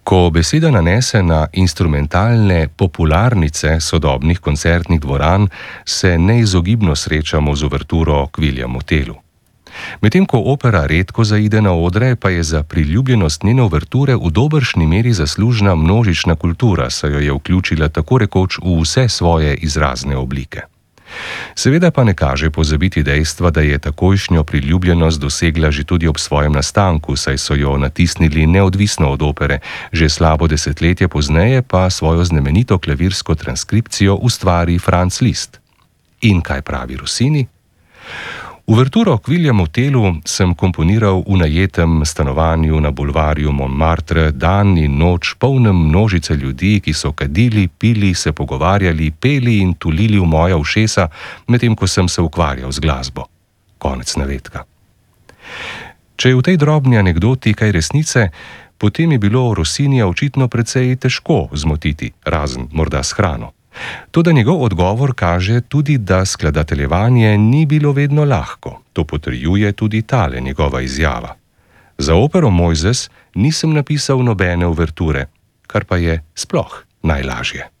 Ko beseda nanese na instrumentalne popularnice sodobnih koncertnih dvoran, se neizogibno srečamo z uverturo k Williamu Tellu. Medtem ko opera redko zaide na odre, pa je za priljubljenost njene uverture v dobršni meri zaslužna množična kultura, saj jo je vključila tako rekoč v vse svoje izrazne oblike. Seveda pa ne kaže pozabiti dejstva, da je takojšnjo priljubljenost dosegla že tudi ob svojem nastanku, saj so jo natisnili neodvisno od opere, že slabo desetletje pozneje pa svojo znamenito klavirsko transkripcijo ustvari Franz Liszt. In kaj pravi Rossini? Uverturo k Williamu Tellu sem komponiral v najetem stanovanju na bulvarju Montmartre dan in noč, polnem množice ljudi, ki so kadili, pili, se pogovarjali, peli in tulili v moja ušesa, medtem ko sem se ukvarjal z glasbo. Konec navedka. Če je v tej drobni anekdoti kaj resnice, potem je bilo Rossinija očitno precej težko zmotiti, razen morda s hrano. Toda njegov odgovor kaže tudi, da skladateljevanje ni bilo vedno lahko. To potrjuje tudi tale njegova izjava. Za opero Mojzes nisem napisal nobene uverture, kar pa je sploh najlažje.